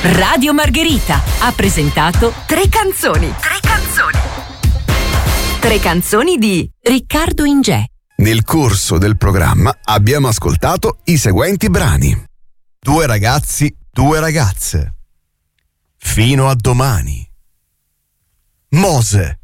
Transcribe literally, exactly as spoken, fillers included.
Radio Margherita ha presentato Tre canzoni. Tre canzoni. Tre canzoni di Riccardo Ingè. Nel corso del programma abbiamo ascoltato i seguenti brani: Due ragazzi, due ragazze, Fino a domani, Mose,